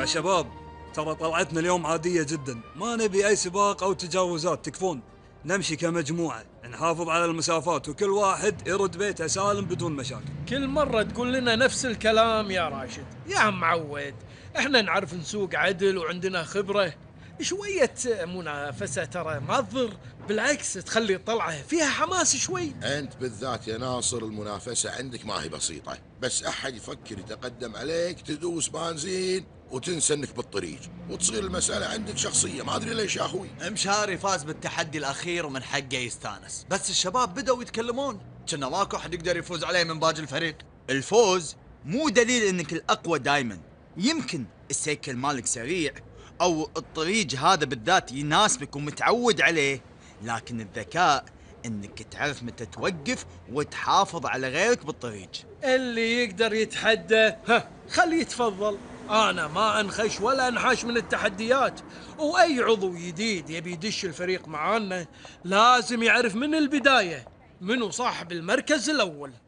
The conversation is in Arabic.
شباب، ترى طلعتنا اليوم عادية جدا، ما نبي أي سباق أو تجاوزات، تكفون. نمشي كمجموعة، نحافظ على المسافات، وكل واحد يرد بيته سالم بدون مشاكل. كل مرة تقول لنا نفس الكلام يا راشد. يا عم معود، احنا نعرف نسوق عدل وعندنا خبرة. شوية منافسة ترى ما تضر، بالعكس تخلي الطلعة فيها حماس شوي. أنت بالذات يا ناصر المنافسة عندك ما هي بسيطة، بس أحد يفكر يتقدم عليك تدوس بنزين وتنسى انك بالطريق، وتصير المسألة عندك شخصية. ما ادري ليش يا اخوي. مشاري فاز بالتحدي الاخير ومن حقه يستانس، بس الشباب بدأوا يتكلمون كنا ماكو احد يقدر يفوز عليه من باقي الفريق. الفوز مو دليل انك الاقوى دايما، يمكن السيكل مالك سريع او الطريق هذا بالذات يناسبك ومتعود عليه، لكن الذكاء انك تعرف متى توقف وتحافظ على غيرك بالطريق. اللي يقدر يتحدى خليه يتفضل. أنا ما أنخش ولا أنحاش من التحديات، وأي عضو جديد يبي يدش الفريق معانا لازم يعرف من البداية منو صاحب المركز الأول.